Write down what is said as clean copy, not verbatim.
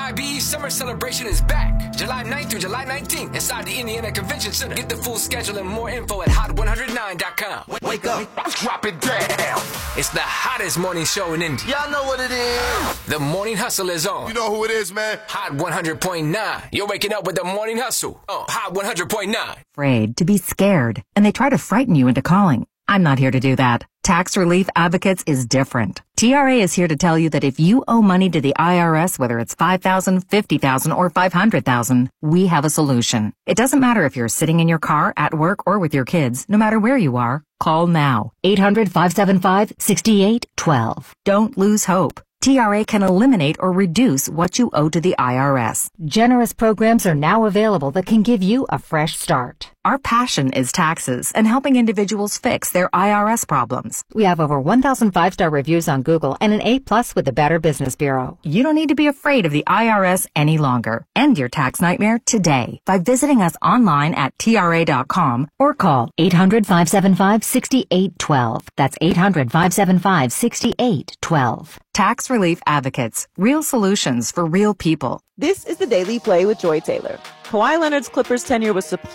IBE Summer Celebration is back. July 9th through July 19th inside the Indiana Convention Center. Get the full schedule and more info at hot109.com. Wake up, drop it down. It's the hottest morning show in Indy. Y'all know what it is. The Morning Hustle is on. You know who it is, man. Hot 100.9. You're waking up with the Morning Hustle on Hot 100.9. Afraid to be scared, and they try to frighten you into calling. I'm not here to do that. Tax Relief Advocates is different. TRA is here to tell you that if you owe money to the IRS, whether it's $5,000, $50,000, or $500,000, we have a solution. It doesn't matter if you're sitting in your car, at work, or with your kids. No matter where you are, call now. 800-575-6812. Don't lose hope. TRA can eliminate or reduce what you owe to the IRS. Generous programs are now available that can give you a fresh start. Our passion is taxes and helping individuals fix their IRS problems. We have over 1,000 5-star reviews on Google and an A+ with the Better Business Bureau. You don't need to be afraid of the IRS any longer. End your tax nightmare today by visiting us online at TRA.com or call 800-575-6812. That's 800-575-6812. Tax Relief Advocates. Real solutions for real people. This is the Daily Play with Joy Taylor. Kawhi Leonard's Clippers tenure was